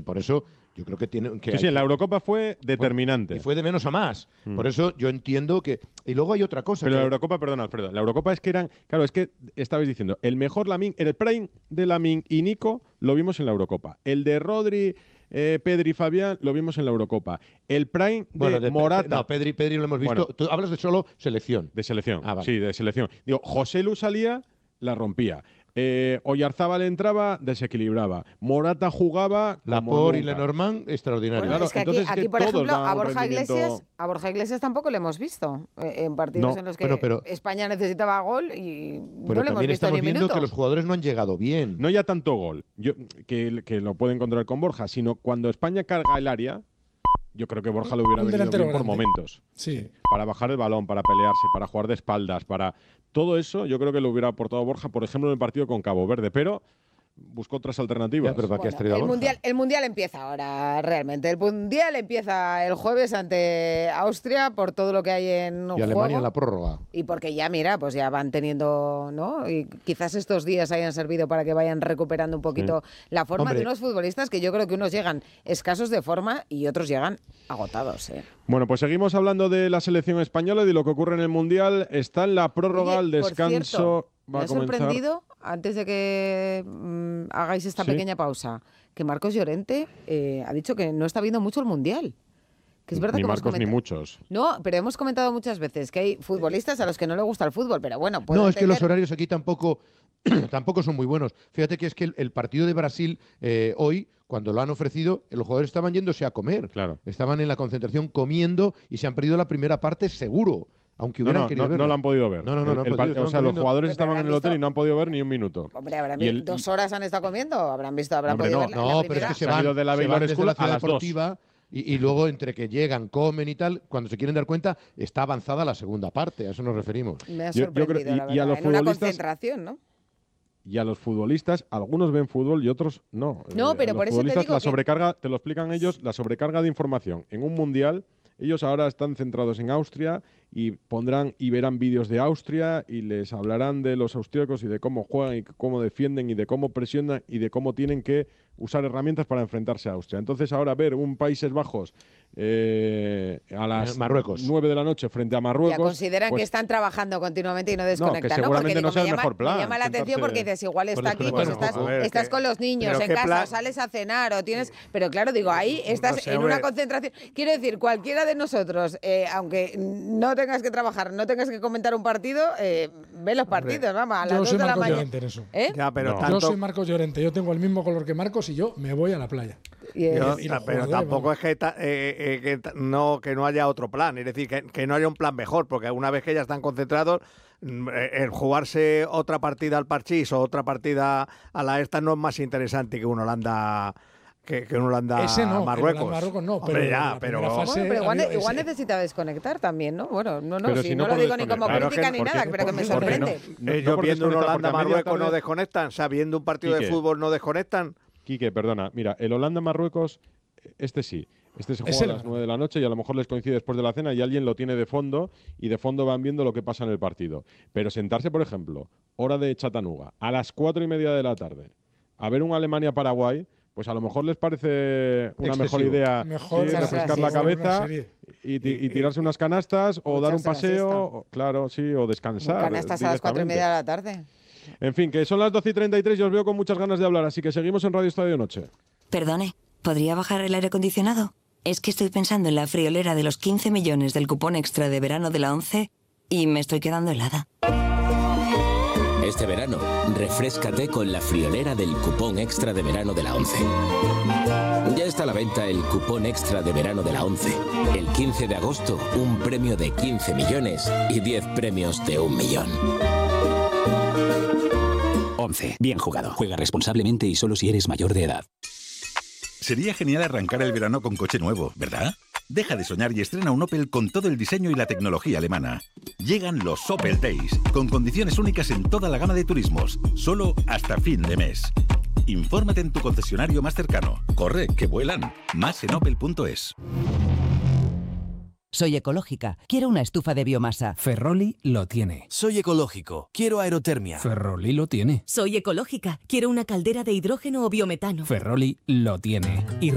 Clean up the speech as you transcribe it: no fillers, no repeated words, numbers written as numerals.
por eso yo creo que tiene que... Sí, en la Eurocopa fue determinante. Y fue de menos a más. Por eso yo entiendo que... Y luego hay otra cosa. Pero que... la Eurocopa, perdón, Alfredo, la Eurocopa es que eran... Claro, es que estabais diciendo, el mejor Lamine, el prime de Lamine y Nico lo vimos en la Eurocopa. El de Rodri... Pedri y Fabián lo vimos en la Eurocopa. El prime de Morata. No, Pedri lo hemos visto. Bueno, tú hablas de solo selección. De selección. Vale. Sí, de selección. Digo, José Lu salía, la rompía. Oyarzábal entraba, desequilibraba. Morata jugaba. Laporte y Lenormand, extraordinario. Bueno, claro, es que entonces, aquí por ejemplo, a Borja Iglesias tampoco le hemos visto en partidos en los que España necesitaba gol y pero no le hemos también visto estamos ni viendo minuto. que los jugadores no han llegado bien. No ya tanto gol, que lo puede encontrar con Borja, sino cuando España carga el área. Yo creo que Borja lo hubiera venido bien por momentos. Sí. Para bajar el balón, para pelearse, para jugar de espaldas, para... Todo eso yo creo que lo hubiera aportado Borja, por ejemplo, en el partido con Cabo Verde, pero buscó otras alternativas. Ya, pero ¿para qué has traído a Borja? Borja? El Mundial empieza ahora, realmente. El Mundial empieza el jueves ante Austria por todo lo que hay en juego. Y Alemania en la prórroga. Y porque ya, mira, pues ya van teniendo, ¿no? Y quizás estos días hayan servido para que vayan recuperando un poquito la forma de unos futbolistas que yo creo que unos llegan escasos de forma y otros llegan agotados, ¿eh? Bueno, pues seguimos hablando de la selección española y de lo que ocurre en el Mundial. Está en la prórroga, el descanso. Cierto, va me a ha comenzar. sorprendido, antes de que hagáis esta pequeña pausa, que Marcos Llorente ha dicho que no está viendo mucho el Mundial. Que es verdad ni que Marcos ni muchos. No, pero hemos comentado muchas veces que hay futbolistas a los que no le gusta el fútbol, pero bueno, no, es que los horarios aquí tampoco son muy buenos. Fíjate que es que el partido de Brasil hoy, cuando lo han ofrecido, los jugadores estaban yéndose a comer. Claro. Estaban en la concentración comiendo y se han perdido la primera parte seguro. Aunque hubieran querido verlo. No lo han podido ver. No, o sea, los jugadores estaban en el hotel y no han podido ver ni un minuto. Hombre, ¿habrán visto 2 horas han estado comiendo? ¿Habrán podido ver No, pero es que se van de la desde la ciudad a las deportiva 2. Y luego entre que llegan, comen y tal, cuando se quieren dar cuenta, está avanzada la segunda parte. A eso nos referimos. Me ha sorprendido, la verdad. Y a los en una futbolistas, concentración, ¿no? Y a los futbolistas, algunos ven fútbol y otros no. No, pero por eso te digo la sobrecarga, te lo explican ellos, la sobrecarga de información en un mundial. Ellos ahora están centrados en Austria y pondrán y verán vídeos de Austria y les hablarán de los austríacos y de cómo juegan y cómo defienden y de cómo presionan y de cómo tienen que usar herramientas para enfrentarse a Austria. Entonces ahora ver un Países Bajos a las Marruecos 9 de la noche frente a Marruecos. Ya consideran pues, que están trabajando continuamente y no desconectan. Que seguramente Porque no sea el mejor plan. Me llama la atención porque dices, igual está aquí, pues estás con los niños en casa, o sales a cenar o tienes... Pero claro, digo, ahí estás en una concentración. Quiero decir, cualquiera de nosotros, aunque no tengas que trabajar, no tengas que comentar un partido, ve los partidos, vamos, a las 2 de la mañana. Llorente en eso. Ya, pero Yo soy Marcos Llorente, yo tengo el mismo color que Marcos y yo me voy a la playa. Pero tampoco es que no haya otro plan, es decir, que no haya un plan mejor, porque una vez que ya están concentrados, el jugarse otra partida al parchís o otra partida a la esta no es más interesante que un Holanda... Que un Holanda Marruecos. Marruecos no, hombre, pero igual necesita desconectar también, ¿no? Bueno, si no lo digo ni como política ni nada, pero que me sorprende. Ellos viendo un Holanda Marruecos no desconectan, o sea, viendo un partido de fútbol no desconectan. Quique, perdona, mira, el Holanda-Marruecos, este se juega a las 9 de la noche y a lo mejor les coincide después de la cena y alguien lo tiene de fondo y de fondo van viendo lo que pasa en el partido. Pero sentarse, por ejemplo, hora de Chattanooga, a las 4:30 de la tarde, a ver un Alemania-Paraguay, pues a lo mejor les parece una mejor idea refrescar la cabeza y tirarse unas canastas o dar un paseo, o descansar. Canastas a las 4:30 de la tarde. En fin, que son las 12:33 y os veo con muchas ganas de hablar, así que seguimos en Radio Estadio Noche. Perdone, ¿podría bajar el aire acondicionado? Es que estoy pensando en la friolera de los 15 millones del cupón extra de verano de la ONCE y me estoy quedando helada. Este verano, refréscate con la friolera del cupón extra de verano de la ONCE. Ya está a la venta el cupón extra de verano de la ONCE. El 15 de agosto, un premio de 15 millones y 10 premios de 1 millón. ONCE. Bien jugado. Juega responsablemente y solo si eres mayor de edad. Sería genial arrancar el verano con coche nuevo, ¿verdad? Deja de soñar y estrena un Opel con todo el diseño y la tecnología alemana. Llegan los Opel Days, con condiciones únicas en toda la gama de turismos, solo hasta fin de mes. Infórmate en tu concesionario más cercano. Corre, que vuelan. Más en opel.es. Soy ecológica. Quiero una estufa de biomasa. Ferroli lo tiene. Soy ecológico. Quiero aerotermia. Ferroli lo tiene. Soy ecológica. Quiero una caldera de hidrógeno o biometano. Ferroli lo tiene. Y